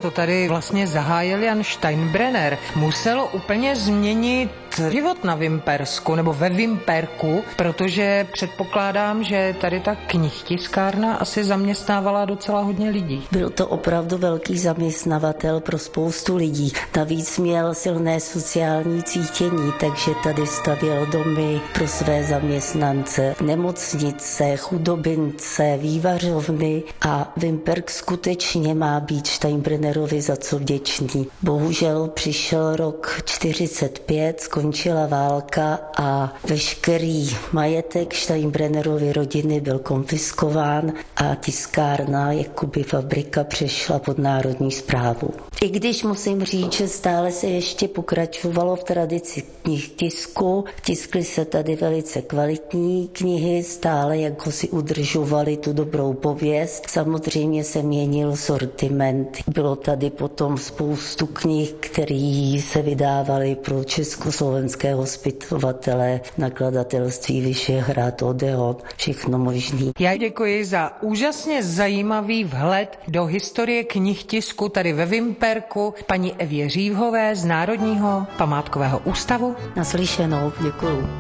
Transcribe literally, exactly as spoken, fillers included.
co tady vlastně zahájil Jan Steinbrenner, muselo úplně změnit život na Vimpersku nebo ve Vimperku, protože předpokládám, že tady ta knihtiskárna asi zaměstnávala docela hodně lidí. Byl to opravdu velký zaměstnavatel pro spoustu lidí. Navíc měl silné sociální cítění, takže tady stavěl domy pro své zaměstnance, nemocnice, chudobince, vývařovny a Vimperk skutečně má být Steinbrennerovi za co vděčný. Bohužel přišel rok čtyřicet pět, skončila válka a veškerý majetek Steinbrennerovy rodiny byl konfiskován a tiskárna, jakoby fabrika, přešla pod národní správu. I když musím říct, že stále se ještě pokračovalo v tradici knihtisku, tiskly se tady velice kvalitní knihy, stále jako si udržovali tu dobrou pověst. Samozřejmě se měnil sortiment. Bylo tady potom spoustu knih, které se vydávaly pro československé hospitovatele, nakladatelství Vyšehrad, Odeon, všechno možný. Já děkuji za úžasně zajímavý vhled do historie knihtisku tady ve Vimperku paní Evě Řívhové z Národního památkového ústavu. Naslyšenou, děkuju.